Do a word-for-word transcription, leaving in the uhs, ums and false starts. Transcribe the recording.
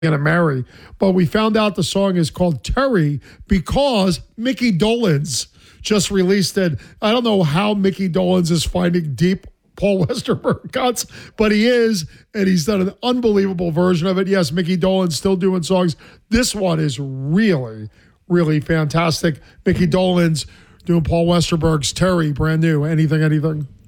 going to marry. But we found out the song is called Terry because Mickey Dolenz just released it. I don't know how Mickey Dolenz is finding deep Paul Westerberg cuts, but he is, and he's done an unbelievable version of it. Yes, Mickey Dolenz still doing songs. This one is really, really fantastic. Mickey Dolenz doing Paul Westerberg's Terry, brand new. Anything, anything.